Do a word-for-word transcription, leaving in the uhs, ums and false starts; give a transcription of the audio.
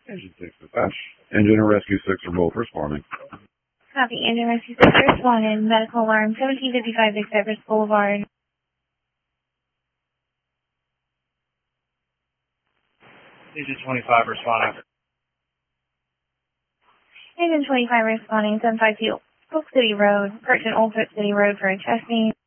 Engine six dispatch. Engine and Rescue six are both responding. Copy. Engine Rescue six responded. Medical alarm seventeen fifty-five Big Cypress Boulevard. Engine twenty-five responding. Engine twenty-five responding, seven five two Oak City Road, Perch and Old Foot City Road for a chest need.